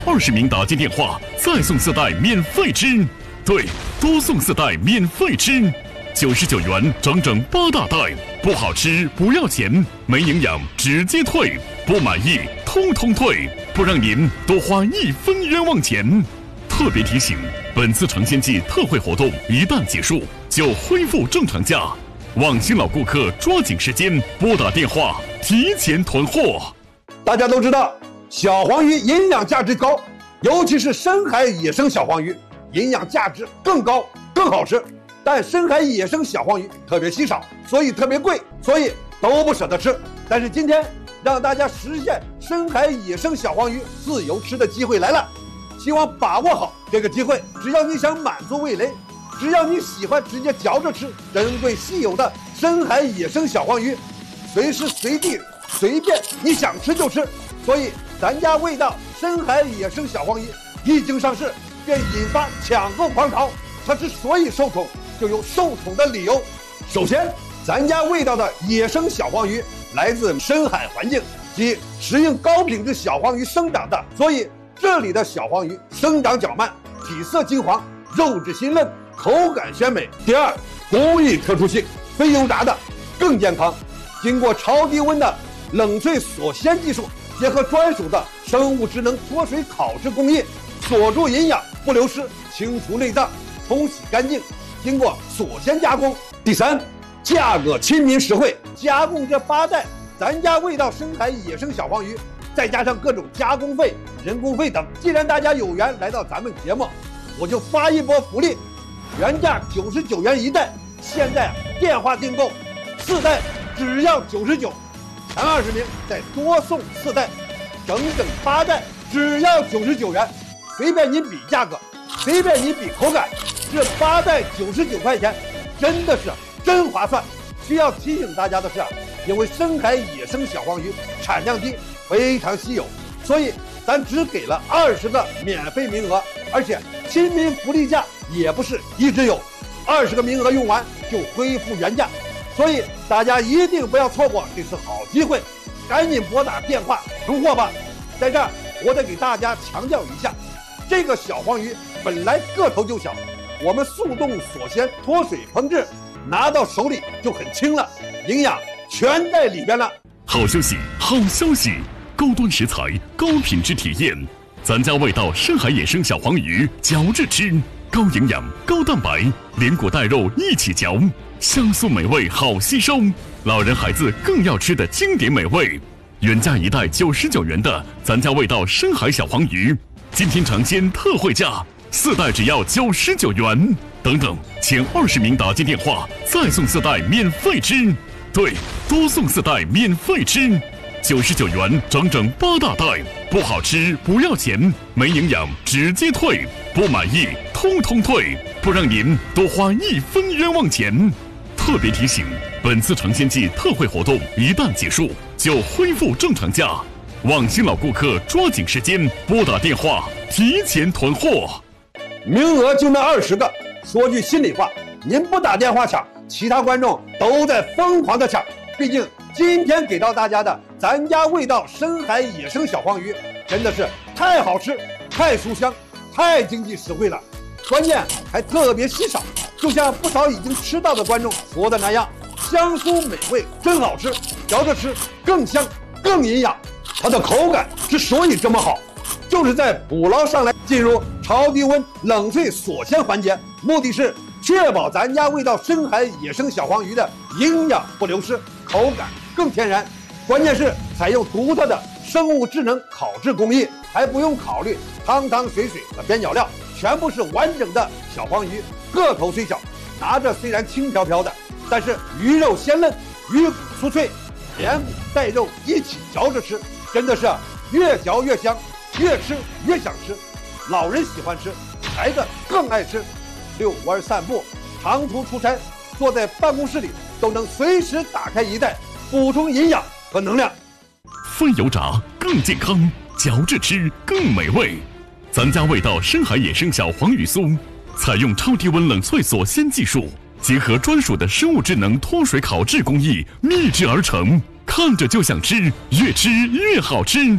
20名打进电话，再送4袋免费吃。对，多送4袋免费吃，99元整整8大袋，不好吃不要钱，没营养直接退，不满意通通退，不让您多花1分冤枉钱。特别提醒，本次尝鲜季特惠活动一旦结束，就恢复正常价，望新老顾客抓紧时间拨打电话提前囤货。 大家都知道，小黄鱼营养价值高，尤其是深海野生小黄鱼，营养价值更高，更好吃。但深海野生小黄鱼特别稀少，所以特别贵，所以都不舍得吃。但是今天让大家实现深海野生小黄鱼自由吃的机会来了，希望把握好这个机会。只要你想满足味蕾，只要你喜欢直接嚼着吃珍贵稀有的深海野生小黄鱼，随时随地随便你想吃就吃。所以咱家味道深海野生小黄鱼一经上市，便引发抢购狂潮。它之所以受宠，就有受宠的理由。首先，咱家味道的野生小黄鱼来自深海环境，即适应高品质小黄鱼生长的，所以这里的小黄鱼生长较慢，体色金黄，肉质鲜嫩，口感鲜美。第二，工艺特殊性，非油炸的更健康，经过超低温的冷萃锁鲜技术，结合专属的生物智能脱水烤制工艺，锁住营养不流失，清除内脏，冲洗干净，经过锁鲜加工。第三，价格亲民实惠，加工这8袋咱家味道深海野生小黄鱼，再加上各种加工费、人工费等。既然大家有缘来到咱们节目，我就发一波福利，原价99元1袋，现在电话订购4袋只要99，前20名再多送4袋，整整8袋只要99元，随便您比价格，随便你比口感，这8袋99块钱真的是真划算。需要提醒大家的是，因为深海野生小黄鱼产量低，非常稀有，所以咱只给了20个免费名额，而且亲民福利价也不是一直有，20个名额用完就恢复原价，所以大家一定不要错过这次好机会，赶紧拨打电话囤货吧。在这儿我得给大家强调一下，这个小黄鱼本来个头就小，我们速冻锁鲜脱水烹制，拿到手里就很轻了，营养全在里边了。 好消息，好消息！高端食材，高品质体验，咱家味道深海野生小黄鱼，嚼着吃，高营养，高蛋白，连骨带肉一起嚼，香酥美味，好吸收，老人孩子更要吃的经典美味。原价1袋99元的咱家味道深海小黄鱼，今天尝鲜特惠价，4袋只要99元。等等，前20名打进电话，再送4袋免费吃。对，多送4袋免费吃，99元整整8大袋，不好吃不要钱，没营养直接退，不满意通通退，不让您多花1分冤枉钱。特别提醒，本次尝鲜季特惠活动一旦结束，就恢复正常价，望新老顾客抓紧时间拨打电话提前囤货。 名额就那20个，说句心里话，您不打电话抢，其他观众都在疯狂的抢。毕竟今天给到大家的咱家味道深海野生小黄鱼真的是太好吃，太书香，太经济实惠了，关键还特别稀少。就像不少已经吃到的观众说的那样，香酥美味，真好吃，嚼着吃更香更营养。它的口感之所以这么好，就是在捕捞上来进入超低温冷萃锁鲜环节，目的是确保咱家味道深海野生小黄鱼的营养不流失，口感更天然。关键是采用独特的生物智能烤制工艺，还不用考虑汤汤水水和边角料，全部是完整的小黄鱼，个头虽小，拿着虽然轻飘飘的，但是鱼肉鲜嫩，鱼骨酥脆，连骨带肉一起嚼着吃，真的是越嚼越香，越吃越想吃。老人喜欢吃，孩子更爱吃。遛弯散步，长途出差，坐在办公室里都能随时打开1袋，补充营养和能量。 非油炸更健康，嚼着吃更美味。咱家味道深海野生小黄鱼酥，采用超低温冷萃锁鲜技术，结合专属的生物智能脱水烤制工艺秘制而成，看着就想吃，越吃越好吃。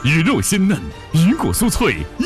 鱼肉鲜嫩，鱼骨酥脆。